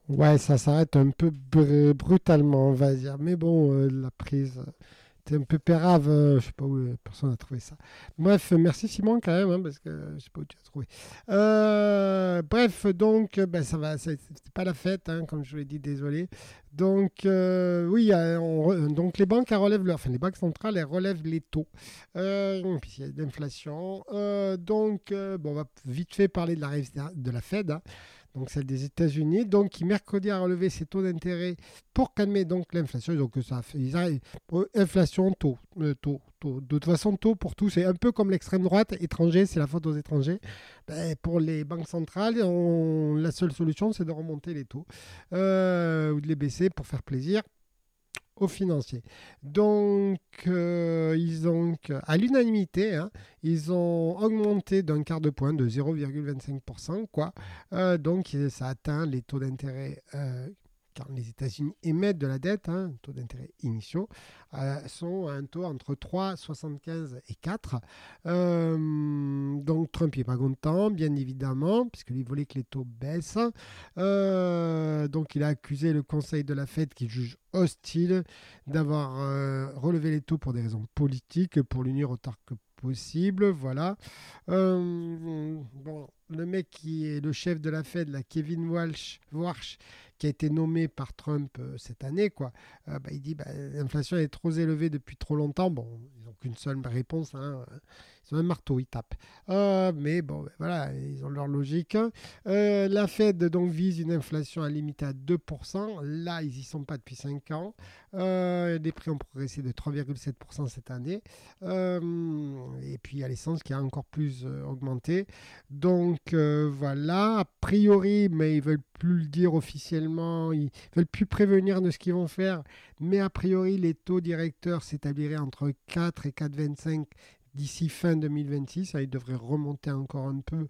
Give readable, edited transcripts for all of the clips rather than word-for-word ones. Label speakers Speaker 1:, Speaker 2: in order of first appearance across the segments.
Speaker 1: Ouais, ça s'arrête un peu brutalement, on va dire. Mais bon, la prise, c'est un peu pérave. Je sais pas où personne n'a trouvé ça. Bref, merci Simon quand même, hein, parce que je sais pas où tu as trouvé. Bref, donc, ben, ça va, c'est pas la fête, hein, comme je vous l'ai dit, désolé. Donc, oui, donc les banques, elles relèvent enfin, les banques centrales, elles relèvent les taux. Puis il y a de l'inflation. Donc, bon, on va vite fait parler de la Fed, hein, donc celle des États-Unis, donc qui mercredi a relevé ses taux d'intérêt pour calmer donc l'inflation. Donc ça fait, inflation, taux, taux. De toute façon, taux pour tout, c'est un peu comme l'extrême droite, étranger, c'est la faute aux étrangers. Ben, pour les banques centrales, la seule solution, c'est de remonter les taux ou de les baisser pour faire plaisir aux financiers. Donc, ils ont, à l'unanimité, hein, ils ont augmenté d'un quart de point de 0,25%, quoi. Donc, ça atteint les taux d'intérêt quand les États-Unis émettent de la dette, hein, taux d'intérêt initiaux, sont à un taux entre 3,75 et 4. Donc Trump n'est pas content, bien évidemment, puisqu'il voulait que les taux baissent. Donc il a accusé le conseil de la Fed qui juge hostile d'avoir relevé les taux pour des raisons politiques, pour l'unir autant que possible. Voilà. Bon, le mec qui est le chef de la Fed, là, Kevin Warsh, qui a été nommé par Trump cette année, quoi, bah, il dit bah, l'inflation est trop élevée depuis trop longtemps. Bon, ils n'ont qu'une seule réponse, hein. Ils ont un marteau, ils tapent. Mais bon, ben voilà, ils ont leur logique, hein. La Fed donc vise une inflation à limiter à 2%. Là, ils n'y sont pas depuis 5 ans. Les prix ont progressé de 3,7% cette année. Et puis, il y a l'essence qui a encore plus augmenté. Donc, voilà, a priori, mais ils veulent plus le dire officiellement, ils veulent plus prévenir de ce qu'ils vont faire. Mais a priori, les taux directeurs s'établiraient entre 4 et 4,25 d'ici fin 2026. Ça, il devrait remonter encore un peu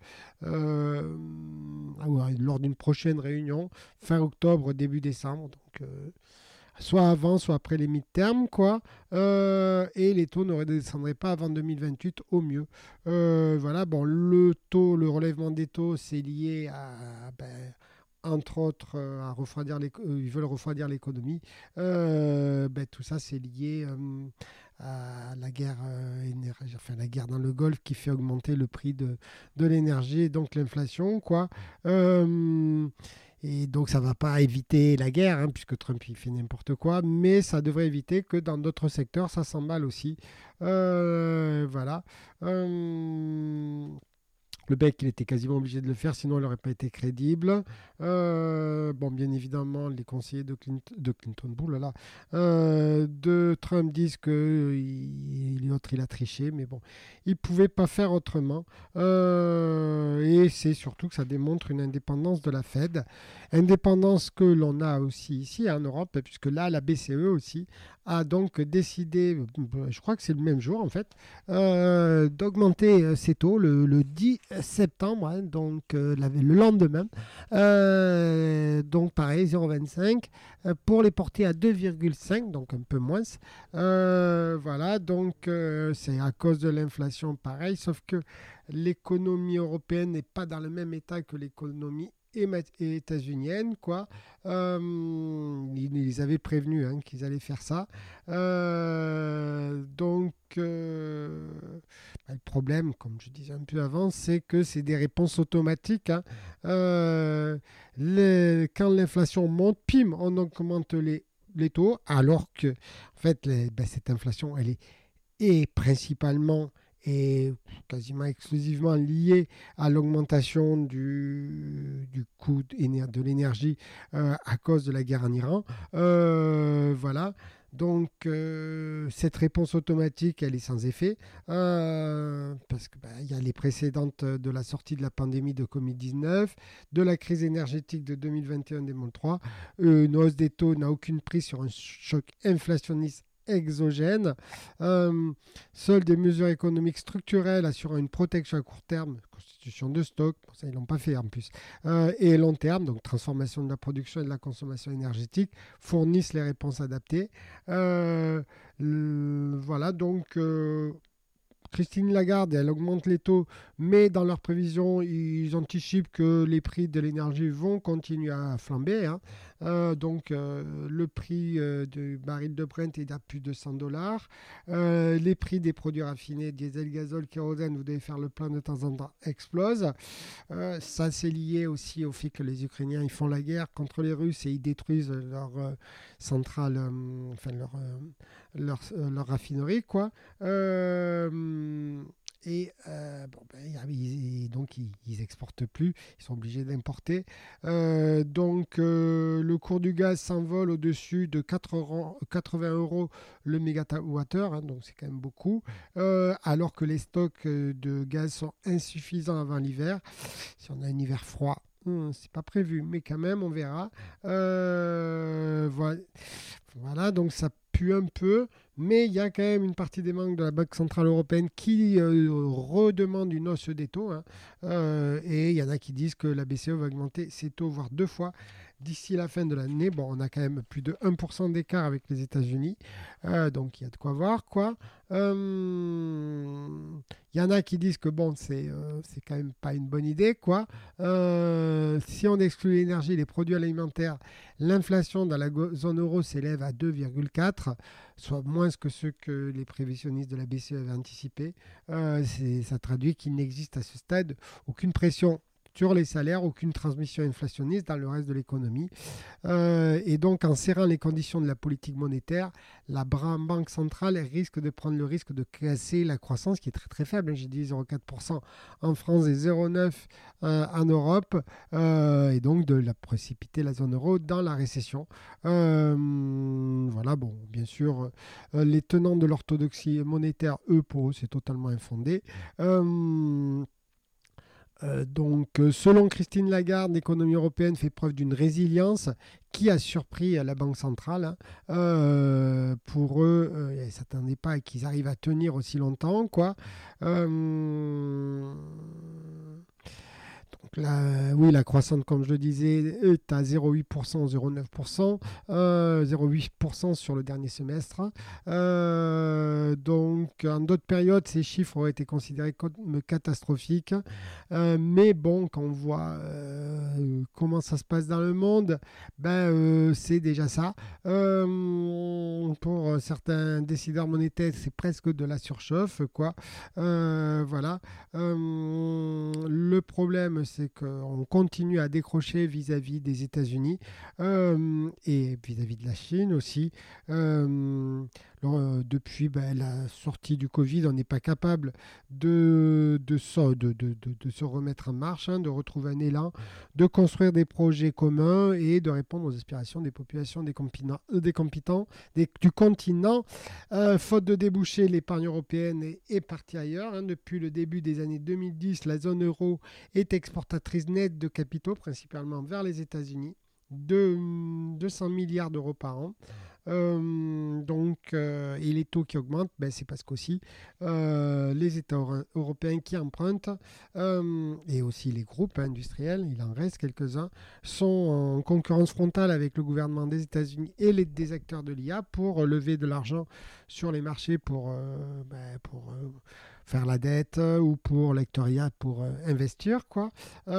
Speaker 1: lors d'une prochaine réunion, fin octobre, début décembre. Donc, soit avant, soit après les mi-termes, quoi. Et les taux ne redescendraient pas avant 2028 au mieux. Voilà, bon, le relèvement des taux, c'est lié à, ben, entre autres, ils veulent refroidir l'économie. Ben, tout ça, c'est lié à la guerre, enfin, la guerre dans le Golfe qui fait augmenter le prix de l'énergie et donc l'inflation, quoi. Et donc ça ne va pas éviter la guerre, hein, puisque Trump il fait n'importe quoi, mais ça devrait éviter que dans d'autres secteurs, ça s'emballe aussi. Voilà. Euh, le bec, il était quasiment obligé de le faire, sinon il n'aurait pas été crédible. Bon, bien évidemment, les conseillers de Clinton, boulala, de Trump disent que l'autre, il a triché, mais bon, il ne pouvait pas faire autrement. Et c'est surtout que ça démontre une indépendance de la Fed, indépendance que l'on a aussi ici en Europe, puisque là, la BCE aussi a donc décidé, je crois que c'est le même jour en fait, d'augmenter ses taux le 10 septembre, hein, donc le lendemain. Donc pareil, 0,25 pour les porter à 2,5, donc un peu moins. Voilà, donc c'est à cause de l'inflation pareil, sauf que l'économie européenne n'est pas dans le même état que l'économie états-unienne, quoi. Ils avaient prévenu, hein, qu'ils allaient faire ça. Donc, bah, le problème, comme je disais un peu avant, c'est que c'est des réponses automatiques, hein. Quand l'inflation monte, pim, on augmente les taux, alors que, en fait, ben, cette inflation, elle est principalement et quasiment exclusivement liée à l'augmentation du coût de l'énergie à cause de la guerre en Iran. Voilà. Donc, cette réponse automatique, elle est sans effet parce qu'il y a les précédentes de la sortie de la pandémie de Covid-19, de la crise énergétique de 2021-2023. Une hausse des taux n'a aucune prise sur un choc inflationniste exogène. Euh, Seules des mesures économiques structurelles assurant une protection à court terme, constitution de stock, bon, ça ils l'ont pas fait en plus, et long terme, donc transformation de la production et de la consommation énergétique, fournissent les réponses adaptées. Voilà, donc Christine Lagarde, elle augmente les taux, mais dans leurs prévisions, ils anticipent que les prix de l'énergie vont continuer à flamber, hein. Le prix du baril de Brent est à plus de 100 dollars. Les prix des produits raffinés, diesel, gazole, kérosène, vous devez faire le plein de temps en temps, explosent. Ça, c'est lié aussi au fait que les Ukrainiens ils font la guerre contre les Russes et ils détruisent leur centrale, leur raffinerie, quoi. Donc ils exportent plus, ils sont obligés d'importer. Le cours du gaz s'envole au-dessus de 80 euros le mégawattheure, hein, donc c'est quand même beaucoup, alors que les stocks de gaz sont insuffisants avant l'hiver. Si on a un hiver froid, c'est pas prévu, mais quand même, on verra. Voilà, donc ça pue un peu, mais il y a quand même une partie des membres de la Banque Centrale Européenne qui redemande une hausse des taux, hein. Et il y en a qui disent que la BCE va augmenter ses taux, voire 2 fois d'ici la fin de l'année. Bon, on a quand même plus de 1% d'écart avec les États-Unis, donc il y a de quoi voir, quoi. Il y en a qui disent que bon, c'est quand même pas une bonne idée, quoi. Si on exclut l'énergie et les produits alimentaires, l'inflation dans la zone euro s'élève à 2,4, soit moins que ce que les prévisionnistes de la BCE avaient anticipé. Ça traduit qu'il n'existe à ce stade aucune pression sur les salaires, aucune transmission inflationniste dans le reste de l'économie. Et donc, en serrant les conditions de la politique monétaire, la banque centrale risque de prendre le risque de casser la croissance qui est très très faible. J'ai dit 0,4% en France et 0,9% en Europe, et donc de la précipiter la zone euro dans la récession. Voilà, bon, bien sûr, les tenants de l'orthodoxie monétaire, eux, pour eux, c'est totalement infondé. Selon Christine Lagarde, l'économie européenne fait preuve d'une résilience qui a surpris la Banque centrale, hein. Pour eux, ils ne s'attendaient pas qu'ils arrivent à tenir aussi longtemps, quoi. La croissance, comme je le disais, est à 0,8%, 0,9%, 0,8% sur le dernier semestre. En d'autres périodes, ces chiffres auraient été considérés comme catastrophiques. Mais bon, quand on voit comment ça se passe dans le monde, c'est déjà ça. Pour certains décideurs monétaires, c'est presque de la surchauffe, quoi. Voilà. Le problème, c'est qu'on continue à décrocher vis-à-vis des États-Unis et vis-à-vis de la Chine aussi. Depuis la sortie du Covid, on n'est pas capable de se remettre en marche, hein, de retrouver un élan, de construire des projets communs et de répondre aux aspirations des populations du continent. Faute de débouchés, l'épargne européenne est partie ailleurs, hein. Depuis le début des années 2010, la zone euro est exportatrice nette de capitaux, principalement vers les États-Unis, de 200 milliards d'euros par an. Et les taux qui augmentent, c'est parce qu'aussi les États européens qui empruntent et aussi les groupes industriels, il en reste quelques-uns, sont en concurrence frontale avec le gouvernement des États-Unis et des acteurs de l'IA pour lever de l'argent sur les marchés pour faire la dette ou pour l'actoriat pour investir, quoi.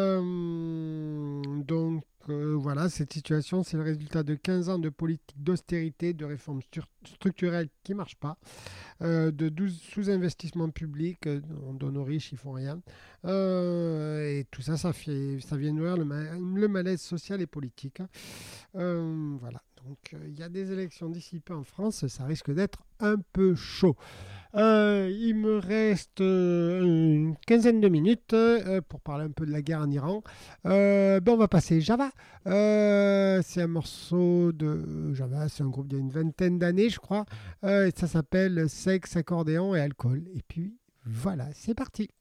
Speaker 1: Voilà, cette situation, c'est le résultat de 15 ans de politique d'austérité, de réformes structurelles qui ne marchent pas, de 12 sous-investissements publics, on donne aux riches, ils font rien. Et tout ça, ça vient nourrir le malaise social et politique, hein. Voilà, donc il y a des élections d'ici peu en France, ça risque d'être un peu chaud. Il me reste une quinzaine de minutes pour parler un peu de la guerre en Iran. On va passer Java. C'est un morceau de Java, c'est un groupe d'il y a une vingtaine d'années, je crois. Ça s'appelle Sexe, accordéon et alcool. Et puis voilà, c'est parti.